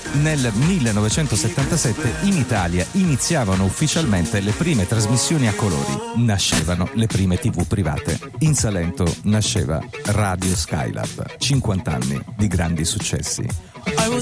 Nel 1977 in Italia iniziavano ufficialmente le prime trasmissioni a colori. Nascevano le prime TV private. In Salento nasceva Radio Skylab. 50 anni di grandi successi.